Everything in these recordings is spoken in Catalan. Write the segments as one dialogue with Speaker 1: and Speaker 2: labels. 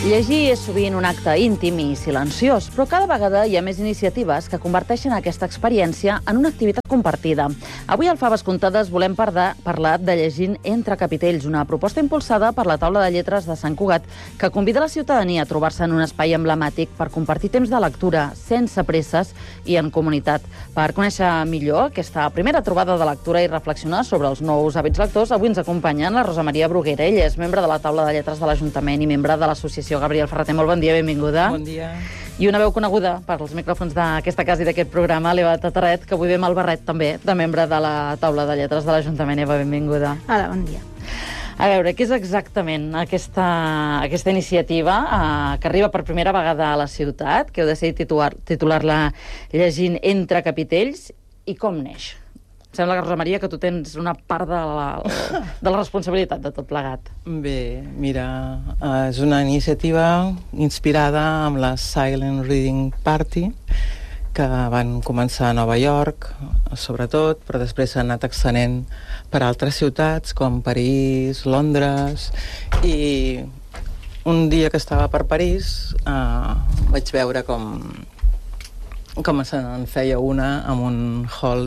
Speaker 1: Llegir és sovint un acte íntim i silenciós, però cada vegada hi ha més iniciatives que converteixen aquesta experiència en una activitat compartida. Avui al Faves Comptades volem parlar de Llegint entre capitells, una proposta impulsada per la Taula de Lletres de Sant Cugat que convida la ciutadania a trobar-se en un espai emblemàtic per compartir temps de lectura sense presses i en comunitat. Per conèixer millor aquesta primera trobada de lectura i reflexionar sobre els nous hàbits lectors, avui ens acompanyen la Rosa Maria Bruguera. Ella és membre de la Taula de Lletres de l'Ajuntament i membre de l'Associació Gabriel Ferrater. Molt bon dia, benvinguda.
Speaker 2: Bon dia.
Speaker 1: I una veu coneguda per als micròfons d'aquesta casa i d'aquest programa, l'Eva Tataret, que avui ve amb el barret també, de membre de la Taula de Lletres de l'Ajuntament. Eva, benvinguda.
Speaker 3: Hola, bon dia.
Speaker 1: A veure, què és exactament aquesta iniciativa que arriba per primera vegada a la ciutat, que heu decidit titular-la Llegint entre capitells, i com neix? Sembla, Rosa Maria, que tu tens una part de la responsabilitat de tot plegat.
Speaker 2: Bé, mira, és una iniciativa inspirada amb la Silent Reading Party, que van començar a Nova York, sobretot, però després s'han anat extenent per altres ciutats, com París, Londres, i un dia que estava per París vaig veure com se'n feia una en un hall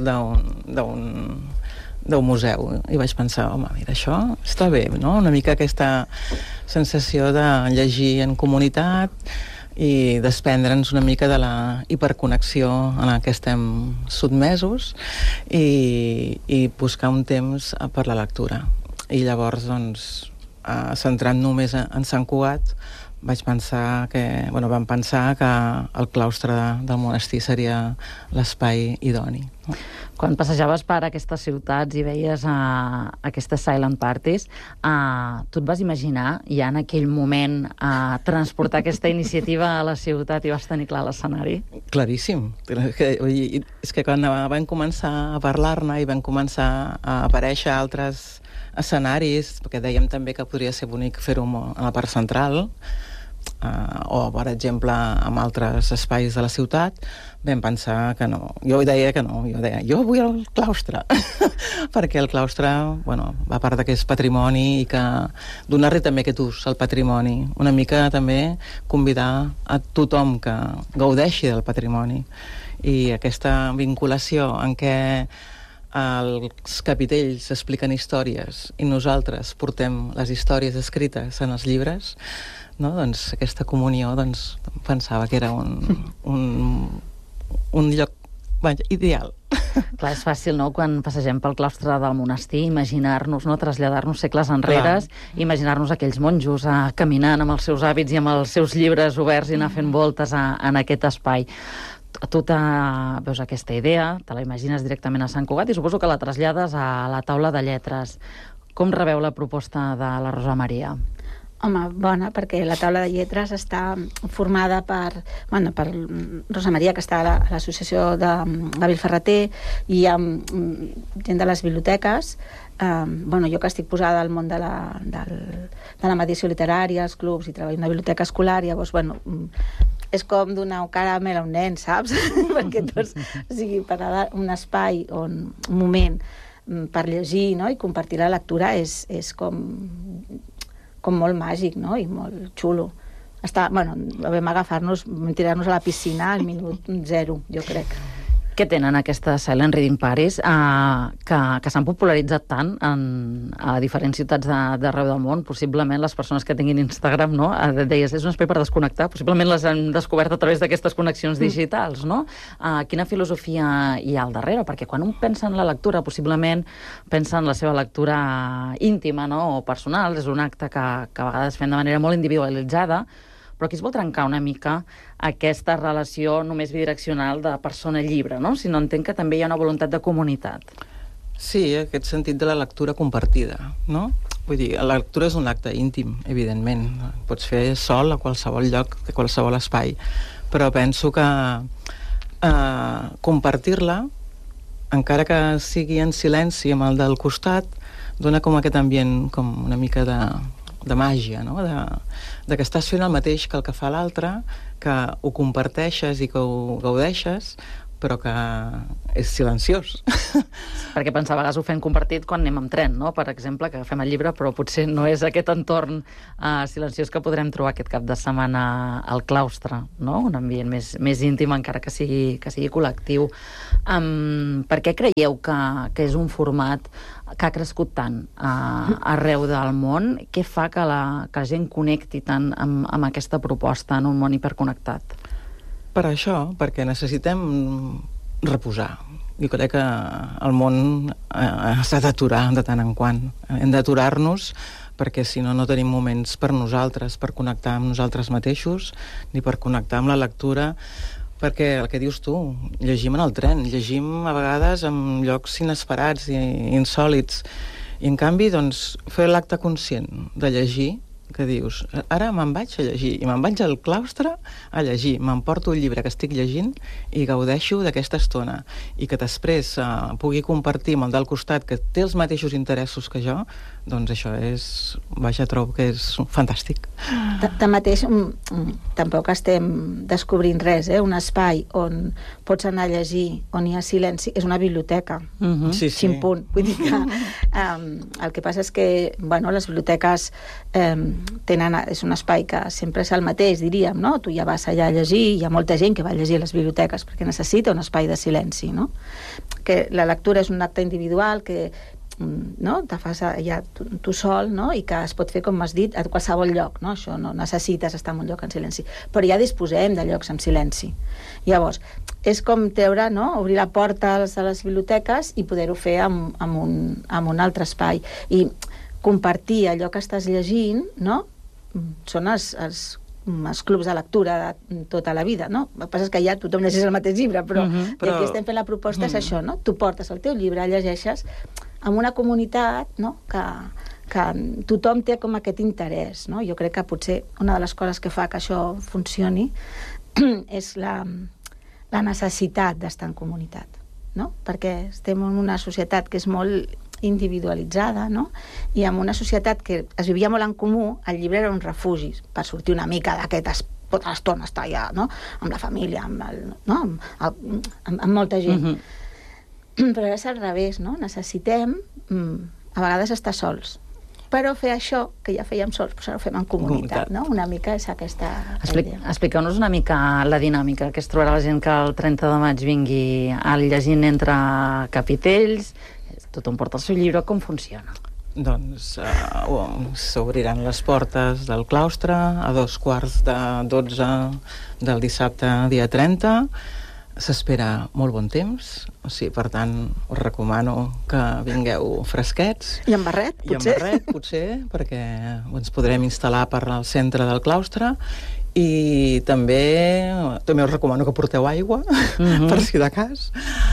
Speaker 2: d'un museu, i vaig pensar, home, mira, això està bé, no? Una mica aquesta sensació de llegir en comunitat i desprendre'ns una mica de la hiperconnexió en la que estem sotmesos i buscar un temps per la lectura. I llavors, doncs, centrant només en Sant Cugat, vam pensar que el claustre del monestir seria l'espai idoni.
Speaker 1: Quan passejaves per aquestes ciutats i veies aquestes silent parties, tu et vas imaginar ja en aquell moment transportar aquesta iniciativa a la ciutat i vas tenir clar l'escenari?
Speaker 2: Claríssim. És que quan vam començar a parlar-ne i van començar a aparèixer altres escenaris, perquè dèiem també que podria ser bonic fer-ho a la part central, o, per exemple, en altres espais de la ciutat, vam pensar que no. Jo deia que no, jo vull el claustre, perquè el claustre, a part que és patrimoni i que donar-li també aquest ús al patrimoni, una mica també convidar a tothom que gaudeixi del patrimoni. I aquesta vinculació en què els capitells expliquen històries i nosaltres portem les històries escrites en els llibres, no? Doncs aquesta comunió, pensava que era un lloc ideal.
Speaker 1: Clar, és fàcil, no?, quan passegem pel claustre del monestir, imaginar-nos, no?, traslladar-nos segles enrere, imaginar-nos aquells monjos caminant amb els seus hàbits i amb els seus llibres oberts i anar fent voltes en aquest espai. Tu veus aquesta idea, te la imagines directament a Sant Cugat i suposo que la trasllades a la Taula de Lletres. Com rebeu la proposta de la Rosa Maria?
Speaker 3: Home, bona, perquè la Taula de Lletres està formada per Rosa Maria, que està a l'associació de Gabriel Ferrater, i amb gent de les biblioteques. Jo que estic posada al món de la mediació literària, els clubs, i treballo en una biblioteca escolar, llavors, és com donar un caramel a un nen, saps? Perquè tots, per dar un espai, un moment per llegir, no?, i compartir la lectura és com molt màgic, no?, i molt xulo. Vam tirar-nos a la piscina al minut 0, jo crec.
Speaker 1: Què tenen aquestes Silent Reading Parties que s'han popularitzat tant a diferents ciutats d'arreu del món? Possiblement les persones que tinguin Instagram, no?, deies, és un espai per desconnectar, possiblement les han descobert a través d'aquestes connexions digitals, no? Quina filosofia hi ha al darrere? Perquè quan un pensa en la lectura, possiblement pensa en la seva lectura íntima, no?, o personal, és un acte que a vegades fem de manera molt individualitzada, però aquí es vol trencar una mica aquesta relació només bidireccional de persona-llibre, no?, sinó entenc que també hi ha una voluntat de comunitat.
Speaker 2: Sí, aquest sentit de la lectura compartida, no? Vull dir, la lectura és un acte íntim, evidentment. Pots fer sol a qualsevol lloc, a qualsevol espai, però penso que compartir-la, encara que sigui en silenci amb el del costat, dona com aquest ambient, com una mica de màgia, no?, de que estàs fent el mateix que el que fa l'altre, que ho comparteixes i que ho gaudeixes, però que és silenciós.
Speaker 1: Perquè pensar, a vegades ho fem compartit quan anem amb tren, no? Per exemple, que agafem el llibre, però potser no és aquest entorn silenciós que podrem trobar aquest cap de setmana al claustre, no? Un ambient més íntim, encara que sigui col·lectiu. Per què creieu que és un format que ha crescut tant arreu del món? Què fa que la gent connecti tant amb aquesta proposta en un món hiperconnectat?
Speaker 2: Per això, perquè necessitem reposar. Jo crec que el món s'ha d'aturar de tant en quant. Hem d'aturar-nos perquè si no, no tenim moments per nosaltres, per connectar amb nosaltres mateixos, ni per connectar amb la lectura, perquè el que dius tu, llegim en el tren, llegim a vegades en llocs inesperats i insòlits, i en canvi, doncs, fer l'acte conscient de llegir, que dius, ara me'n vaig a llegir, i me'n vaig al claustre a llegir, m'emporto el llibre que estic llegint i gaudeixo d'aquesta estona, i que després pugui compartir amb el del costat que té els mateixos interessos que jo, doncs això és, vaja, trobo que és fantàstic.
Speaker 3: Tanmateix, tampoc estem descobrint res, un espai on pots anar a llegir, on hi ha silenci, és una biblioteca.
Speaker 2: Sí.
Speaker 3: Ximpun. Vull dir que el que passa és que, bueno, les biblioteques és un espai que sempre és el mateix, diríem, no? Tu ja vas allà a llegir, hi ha molta gent que va a llegir a les biblioteques perquè necessita un espai de silenci, no? Que la lectura és un acte individual que te fas ja tu sol, no? I que es pot fer, com has dit, a qualsevol lloc, no? Això no necessites estar en un lloc en silenci, però ja disposem de llocs en silenci. Llavors, és com treure, no? Obrir la porta de les biblioteques i poder-ho fer amb un altre espai, i compartir allò que estàs llegint, no? Són els clubs de lectura de tota la vida, no? El que passa és que ja tothom llegeix el mateix llibre, però aquí estem fent la proposta, és això, no? Tu portes el teu llibre, llegeixes amb una comunitat, no? Que tothom té com aquest interès, no? Jo crec que potser una de les coses que fa que això funcioni és la necessitat d'estar en comunitat, no? Perquè estem en una societat que és molt individualitzada, no? I en una societat que es vivia molt en comú, el llibre era un refugi per sortir una mica d'aquest tota l'estona estar allà, no? Amb la família, amb molta gent. Però és al revés, no? Necessitem a vegades estar sols, però fer això que ja fèiem sols, però ho fem en comunitat, no? Una mica és aquesta idea.
Speaker 1: Expliqueu-nos una mica la dinàmica que es trobarà la gent que el 30 de maig vingui al Llegint entre Capitells. Tothom porta el seu llibre, com funciona?
Speaker 2: Doncs s'obriran les portes del claustre a 11:45 del dissabte, dia 30. S'espera molt bon temps, o sigui, per tant, us recomano que vingueu fresquets.
Speaker 3: I amb barret, potser?
Speaker 2: I amb barret, potser, perquè ens podrem instal·lar per al centre del claustre. I també us recomano que porteu aigua, per si de cas.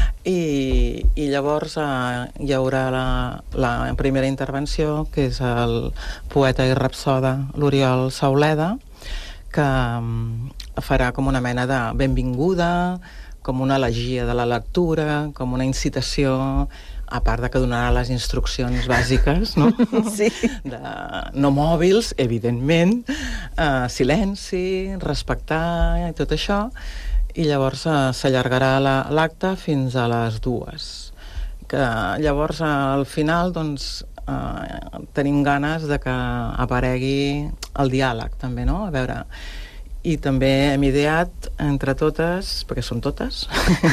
Speaker 2: I llavors hi haurà la primera intervenció, que és el poeta i rapsoda l'Oriol Sauleda, que farà com una mena de benvinguda, com una elegia de la lectura, com una incitació, a part de que donarà les instruccions bàsiques, no?
Speaker 3: Sí.
Speaker 2: No mòbils, evidentment, silenci, respectar i tot això, i llavors s'allargarà l'acte fins a les 2. Que llavors, al final, doncs, tenim ganes de que aparegui el diàleg, també, no? A veure... I també hem ideat, entre totes, perquè són totes,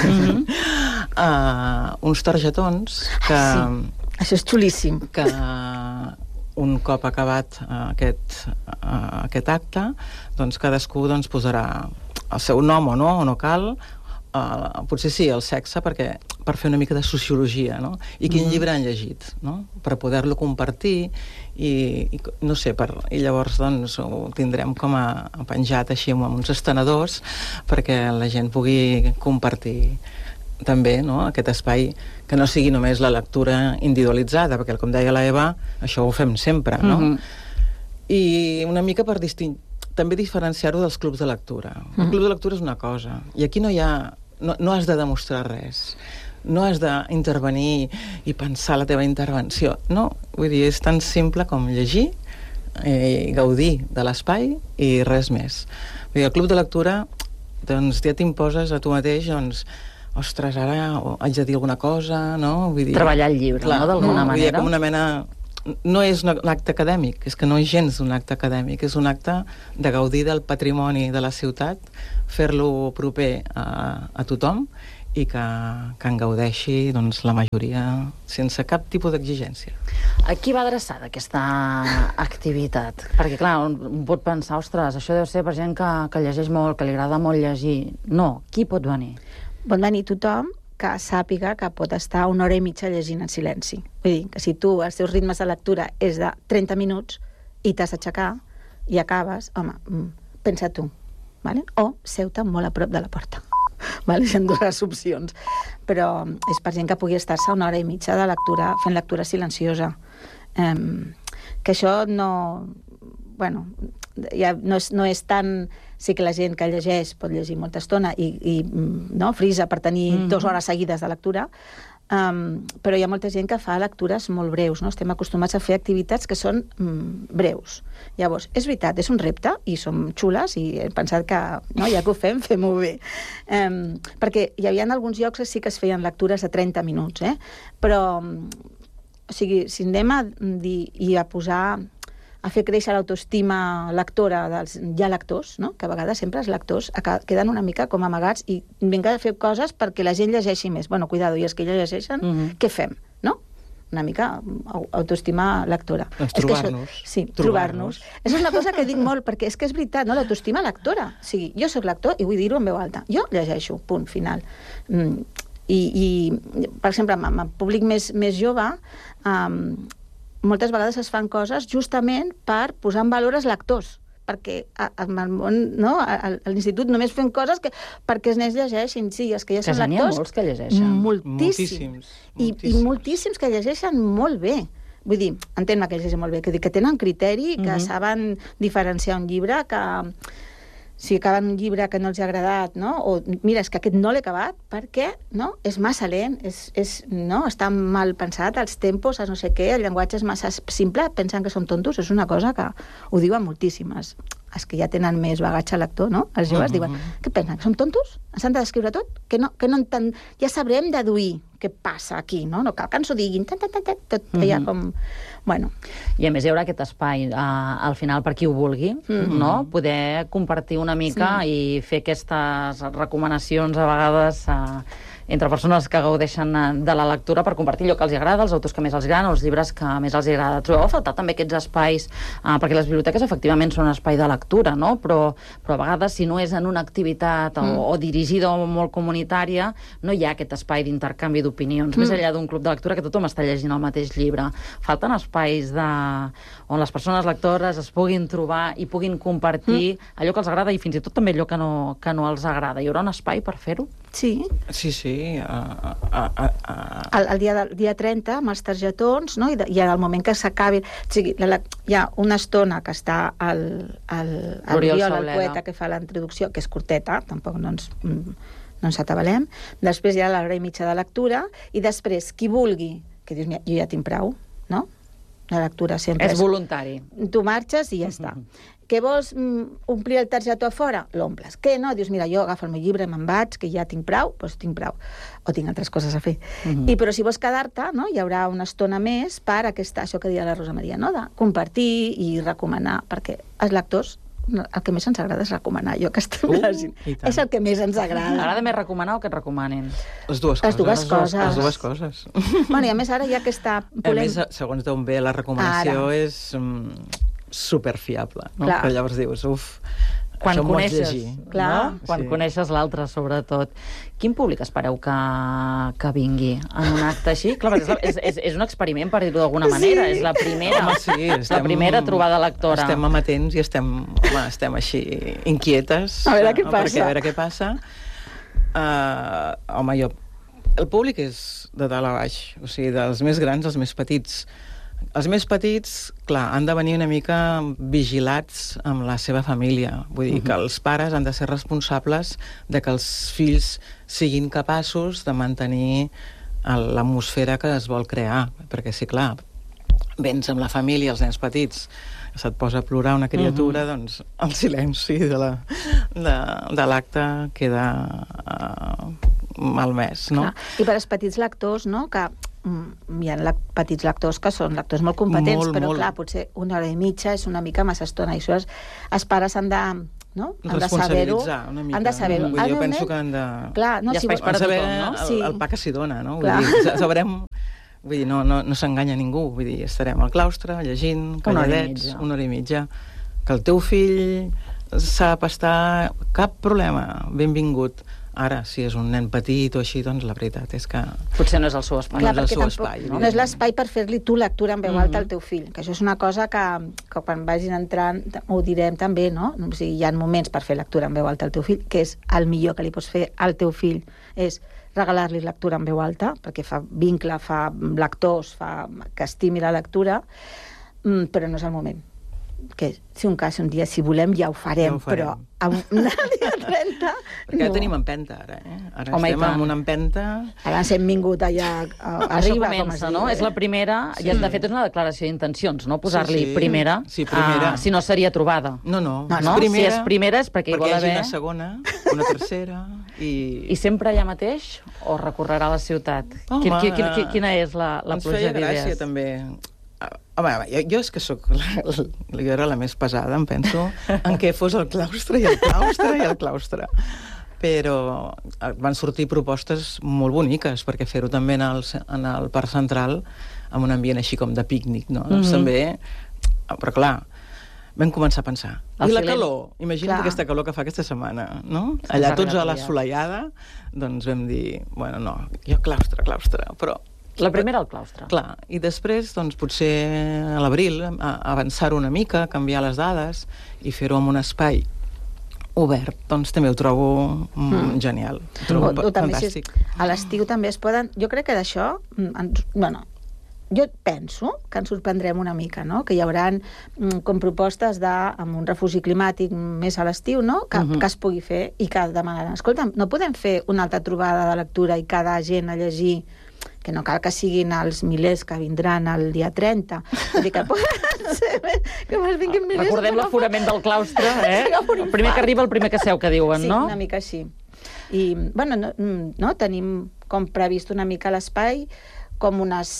Speaker 2: uns targetons que...
Speaker 3: Sí, això és xulíssim.
Speaker 2: Que un cop acabat aquest acte, doncs cadascú posarà el seu nom o no cal, potser sí, el sexe, per fer una mica de sociologia, no? I quin llibre han llegit, no? Per poder-lo compartir i no sé, i llavors doncs ho tindrem com a penjat així amb uns estenedors perquè la gent pugui compartir també, no? Aquest espai que no sigui només la lectura individualitzada, perquè com deia la Eva, això ho fem sempre, no? I una mica per també diferenciar-ho dels clubs de lectura. El club de lectura és una cosa, i aquí no has de demostrar res, no has d'intervenir i pensar la teva intervenció, no, vull dir, és tan simple com llegir i gaudir de l'espai i res més. Vull dir, el club de lectura, doncs ja t'imposes a tu mateix, doncs, ostres, ara haig de dir alguna cosa, no? Vull dir,
Speaker 1: treballar el llibre, no? D'alguna manera.
Speaker 2: Com una mena... No és un acte acadèmic, és que no és gens un acte acadèmic, és un acte de gaudir del patrimoni de la ciutat, fer-lo proper a tothom i que en gaudeixi doncs, la majoria sense cap tipus d'exigència.
Speaker 1: A qui va adreçada aquesta activitat? Perquè, clar, un pot pensar, ostres, això deu ser per gent que llegeix molt, que li agrada molt llegir. No, qui pot venir?
Speaker 3: Pot venir tothom que sàpiga que pot estar 1 hora i mitja llegint en silenci. Vull dir, que si tu, els teus ritmes de lectura és de 30 minuts i t'has d'aixecar i acabes, home, pensa tu, vale? O seu-te molt a prop de la porta. Vale? Són dues opcions. Però és per gent que pugui estar-se 1 hora i mitja de lectura, fent lectura silenciosa. Que això no... Bueno, ja no és tan... Sí que la gent que llegeix pot llegir molta estona i no, frisa per tenir 2 hores seguides de lectura, però hi ha molta gent que fa lectures molt breus, no? Estem acostumats a fer activitats que són breus. Llavors, és veritat, és un repte i som xules i he pensat que no, ja que ho fem-ho bé. Perquè hi havia alguns llocs que sí que es feien lectures de 30 minuts, però o sigui, si anem a dir i a posar a fer créixer l'autoestima lectora dels ja lectors, no? Que a vegades sempre els lectors queden una mica com amagats i vinga a fer coses perquè la gent llegeixi més. Bueno, cuidado, i els que ja llegeixen, què fem? No? Una mica autoestima lectora.
Speaker 2: Doncs trobar-nos.
Speaker 3: Sí, trobar-nos. És una cosa que dic molt, perquè és que és veritat, no? L'autoestima lectora. O sigui, jo soc lector i vull dir-ho en veu alta. Jo llegeixo, punt, final. I per exemple, amb el públic més jove, moltes vegades es fan coses justament per posar en valor els lectors, perquè al món, no? A l'institut només fem coses perquè els nens llegeixin, sí, els que ja són lectors...
Speaker 1: N'hi ha molts que llegeixen.
Speaker 3: Moltíssims. I moltíssims que llegeixen molt bé. Vull dir, entén-me que llegeixen molt bé, que tenen criteri, que saben diferenciar un llibre, que... si acaben un llibre que no els ha agradat, no? O mira, és que aquest no l'he acabat perquè no? És massa lent, no? Està mal pensat, els tempos, no sé què, el llenguatge és massa simple, pensen que som tontos, és una cosa que ho diuen moltíssimes. Els que ja tenen més bagatge lector, no? Els joves diuen, què pensen, que som tontos? Ens han de descriure tot? Que no ja sabrem deduir què passa aquí, no? No cal que ens ho diguin, tot allà com... Bueno. I
Speaker 1: a més hi haurà aquest espai, al final, per qui ho vulgui, no? Poder compartir una mica i fer aquestes recomanacions a vegades entre persones que gaudeixen de la lectura per compartir allò que els agrada, els autors que més els agraden, els llibres que més els agrada. Trobeu a faltar també aquests espais, perquè les biblioteques efectivament són un espai de lectura, no? Però a vegades, si no és en una activitat o dirigida o molt comunitària, no hi ha aquest espai d'intercanvi d'opinions, més enllà d'un club de lectura que tothom està llegint el mateix llibre. Falten espais on les persones lectores es puguin trobar i puguin compartir allò que els agrada i fins i tot també allò que no els agrada. Hi haurà un espai per fer-ho?
Speaker 3: Sí.
Speaker 2: Sí.
Speaker 3: El dia 30, amb els targetons, no? I al moment que s'acabi... O sigui, hi ha una estona que està
Speaker 1: l'Oriol,
Speaker 3: el poeta, que fa la introducció, que és curteta, tampoc no ens atabalem. Després hi ha l'hora i mitja de lectura, i després, qui vulgui, que dius, mira, jo ja tinc prou, no? La lectura sempre
Speaker 1: és voluntari.
Speaker 3: Tu marxes i ja està. Que vols omplir el targetó a fora? L'omples. Que no? Dius, mira, jo agafo el meu llibre i me'n vaig, que ja tinc prou, doncs tinc prou. O tinc altres coses a fer. Però si vols quedar-te, no? Hi haurà una estona més per això que deia la Rosa Maria, no? De compartir i recomanar, perquè els lectors el que més ens agrada és recomanar. Jo que estem llegint. És el que més ens agrada.
Speaker 1: M'agrada més recomanar o que et recomanin?
Speaker 2: Les dues coses.
Speaker 3: Bueno, i a més ara hi ha aquesta
Speaker 2: polèmica. A més, segons d'on ve la recomanació és superfiable, no?
Speaker 3: Clar.
Speaker 2: Però llavors dius,
Speaker 1: quan
Speaker 2: això m'ho has
Speaker 1: coneixes,
Speaker 2: llegir.
Speaker 1: Clar, quan coneixes l'altre, sobretot. Quin públic espereu que vingui en un acte així? Clar, és un experiment, per dir-ho d'alguna manera. És la primera, la primera trobada lectora.
Speaker 2: Estem amatents i estem així inquietes.
Speaker 3: A veure què passa.
Speaker 2: A veure què passa. El públic és de dalt a baix, o sigui, dels més grans als més petits. Els més petits, clar, han de venir una mica vigilats amb la seva família. Vull dir que els pares han de ser responsables de que els fills siguin capaços de mantenir l'atmosfera que es vol crear. Perquè, sí, clar, vens amb la família, els nens petits, se't posa a plorar una criatura, doncs el silenci de l'acte queda malmès, no?
Speaker 3: Clar. I per als petits lectors, no?, que hi ha petits lectors que són lectors molt competents, però clar, potser 1 hora i mitja és una mica massa estona, i això els pares han de... No? Han de saber-ho.
Speaker 2: Una mica.
Speaker 3: Han de saber-ho.
Speaker 2: Jo penso que han de...
Speaker 3: Clar, no,
Speaker 1: hi ha espais per a tothom, no?
Speaker 2: El pa que s'hi dona, no? Vull dir, sabrem... Vull dir, no s'enganya ningú. Vull dir, estarem al claustre, llegint, calladets, 1 hora i mitja. Que el teu fill sap estar... Cap problema, benvingut. Ara, si és un nen petit o així, doncs la veritat és que...
Speaker 1: Potser no és el seu espai.
Speaker 3: Clar,
Speaker 2: no és el seu espai.
Speaker 3: No és l'espai per fer-li tu lectura en veu alta al teu fill, que això és una cosa que quan vagin entrant ho direm també, no? O sigui, hi ha moments per fer lectura en veu alta al teu fill, que és el millor que li pots fer al teu fill, és regalar-li lectura en veu alta, perquè fa vincle, fa lectors, fa que estimi la lectura, però no és el moment. Que si un dia, si volem, ja ho farem. Però a una dia 30...
Speaker 2: Perquè ja tenim empenta, ara, Ara estem amb una empenta...
Speaker 3: Ara ens hem vingut allà...
Speaker 1: Això comença, no? És la primera... I de fet és una declaració d'intencions, no? Posar-li primera.
Speaker 2: Sí, primera.
Speaker 1: Si no seria trobada.
Speaker 2: No.
Speaker 1: Si és primera és perquè hi vol haver...
Speaker 2: Perquè hi hagi una segona, una tercera...
Speaker 1: I sempre allà mateix o recorrerà a la ciutat? Quina és la pluja d'idees?
Speaker 2: Ens feia gràcia, també... Home, jo és que sóc jo era la més pesada, em penso, en què fos el claustre i el claustre i el claustre. Però van sortir propostes molt boniques, perquè fer-ho també en el Parc Central, amb un ambient així com de pícnic, no? Doncs també... Però clar, vam començar a pensar. I la calor, imagina't aquesta calor que fa aquesta setmana, no? Allà tots a l'assolellada, doncs vam dir, bueno, no, jo claustre, però...
Speaker 1: La primera al claustre.
Speaker 2: Clar, i després, doncs, potser a l'abril, avançar una mica, canviar les dades i fer-ho en un espai obert, doncs també ho trobo genial. Ho trobo fantàstic.
Speaker 3: A l'estiu també es poden... Jo crec que d'això... Bueno, jo penso que ens sorprendrem una mica, no? Que hi haurà com propostes amb un refugi climàtic més a l'estiu, no? Que es pugui fer i que demanaran. Escolta, no podem fer una altra trobada de lectura i cada gent a llegir, que no cal que siguin els milers que vindran el dia 30. Vull dir que poden ser... Que me'ls vinguin milers...
Speaker 1: Recordem l'aforament del claustre, El primer que arriba, el primer que seu, que diuen, no?
Speaker 3: Sí, una mica així. I, bueno, no tenim com previst una mica l'espai, com unes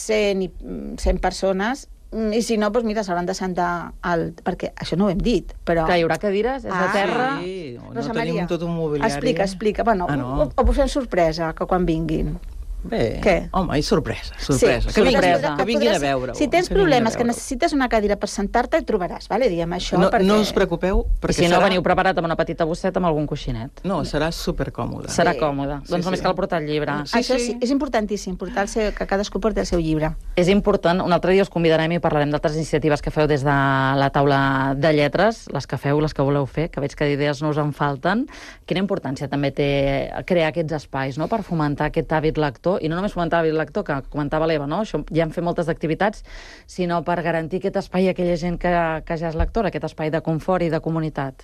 Speaker 3: 100 persones, i si no, doncs mira, s'hauran de sentar perquè això no ho hem dit, però...
Speaker 1: Que hi haurà cadires, és de terra...
Speaker 2: Sí, no tenim tot un mobiliari...
Speaker 3: Explica. Bueno, ho posem sorpresa, que quan vinguin.
Speaker 2: Bé,
Speaker 3: què?
Speaker 2: Home, i sorpresa.
Speaker 1: Sí, que
Speaker 2: vinguin a veure-ho.
Speaker 3: Si tens problemes, que necessites una cadira per sentar-te, hi trobaràs, vale? Diem això, perquè...
Speaker 2: No us preocupeu, perquè
Speaker 1: si no, veniu preparat amb una petita bosseta amb algun coixinet.
Speaker 2: No, serà supercòmode.
Speaker 1: Serà còmode. Doncs només cal portar el llibre.
Speaker 3: Això sí, és importantíssim, que cadascú porti el seu llibre.
Speaker 1: És important. Un altre dia us convidarem i parlarem d'altres iniciatives que feu des de la taula de lletres, les que feu, les que voleu fer, que veig que d'idees no us en falten. Quina importància també té crear aquests espais, no?, per fomentar aquest hàbit lector, i no només fomentar l'hàbit lector, que comentava l'Eva, no? Això ja en fer moltes activitats, sinó per garantir aquest espai a aquella gent que ja és lectora, aquest espai de confort i de comunitat.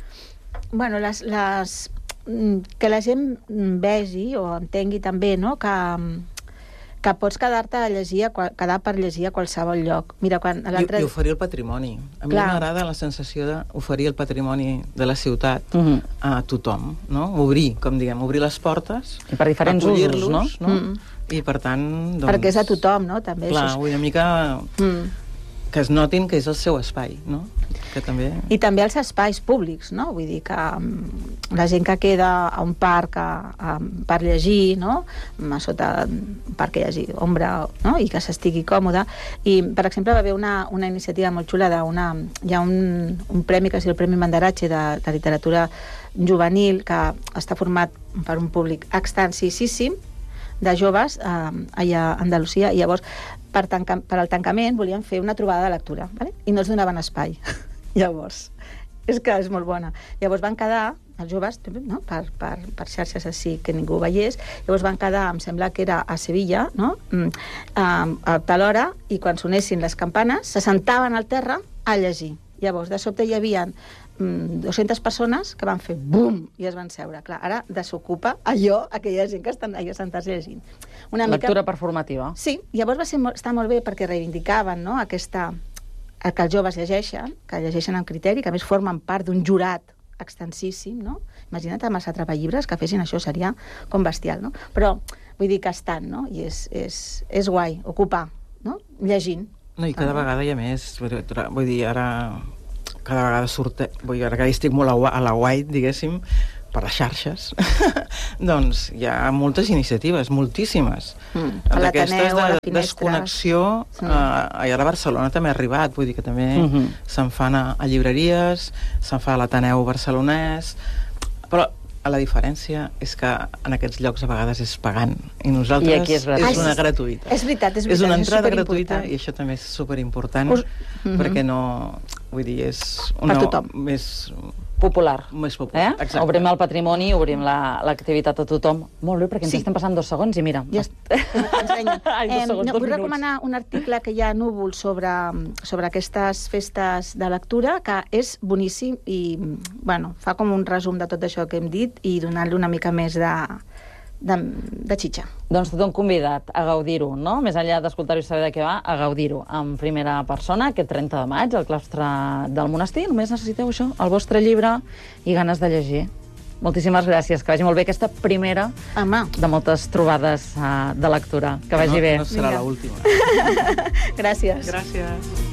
Speaker 3: Bueno, que la gent vegi o entengui també, no?, que pots quedar-te a llegir, quedar per llegir a qualsevol lloc. Mira,
Speaker 2: I oferir el patrimoni. A mi m'agrada la sensació d'oferir el patrimoni de la ciutat a tothom, no? Obrir, com diguem, obrir les portes,
Speaker 1: i per diferents usos, no?
Speaker 2: I per tant, doncs...
Speaker 3: Perquè és a tothom, no? També
Speaker 2: clar, una mica que es notin que és el seu espai, no? Que també...
Speaker 3: I també els espais públics, no? Vull dir que la gent que queda a un parc per llegir, no? A sota un parc que hi hagi ombra, no? I que s'estigui còmode. I, per exemple, va haver una iniciativa molt xula hi ha un premi que es diu el Premi Mandaratge de literatura juvenil, que està format per un públic extensíssim de joves allà a Andalusia, i llavors per al tancament volien fer una trobada de lectura, vale? I no els donaven espai. Llavors, és que és molt bona. Llavors van quedar, els joves, no? per xarxes així que ningú veiés, llavors van quedar, em sembla que era a Sevilla, no? A tal hora, i quan sonessin les campanes se sentaven al terra a llegir. Llavors, de sobte hi havia 200 persones que van fer bum i es van seure. Clar, ara desocupa aquella gent que estan allà sentats llegint.
Speaker 1: Lectura performativa.
Speaker 3: Sí, llavors està molt bé perquè reivindicaven, no?, que els joves llegeixen amb criteri, que a més formen part d'un jurat extensíssim, no? Imagina't amb els atrapallibres que fessin això, seria com bestial, no? Però vull dir que estan, no? I és guai, ocupar, no? Llegint.
Speaker 2: No, i cada vegada hi ha més. Vull dir, ara cada vegada surt... Vull dir, ara que estic molt a la White, diguéssim, per les xarxes, doncs hi ha moltes iniciatives, moltíssimes.
Speaker 3: A l'Ateneu, a la Finestra.
Speaker 2: Desconnexió, allà a Barcelona també ha arribat, vull dir que també se'n fan a llibreries, se'n fa a l'Ateneu barcelonès, però la diferència és que en aquests llocs a vegades és pagant i nosaltres
Speaker 1: I aquí és
Speaker 2: una gratuïta.
Speaker 3: És veritat,
Speaker 2: és una entrada gratuïta i això també és superimportant perquè no... Vull dir, és una...
Speaker 3: Per tothom.
Speaker 2: Més
Speaker 1: popular.
Speaker 2: Més popular, exacte.
Speaker 1: Obrim el patrimoni, obrim l'activitat a tothom. Molt bé, perquè ens estem passant 2 segons i mira...
Speaker 3: Ja ensenya.
Speaker 1: Ai, 2 segons, 2
Speaker 3: vull
Speaker 1: minuts.
Speaker 3: recomanar un article que hi ha a Núvol sobre aquestes festes de lectura, que és boníssim i, bueno, fa com un resum de tot això que hem dit i donar-li una mica més de xitxa.
Speaker 1: Doncs tothom convidat a gaudir-ho, no? Més enllà d'escoltar-ho i saber de què va, a gaudir-ho en primera persona, aquest 30 de maig, al claustre del monestir. Només necessiteu això, el vostre llibre i ganes de llegir. Moltíssimes gràcies, que vagi molt bé aquesta primera de moltes trobades de lectura. Que vagi bé.
Speaker 2: No serà l'última.
Speaker 3: Gràcies.
Speaker 2: Gràcies.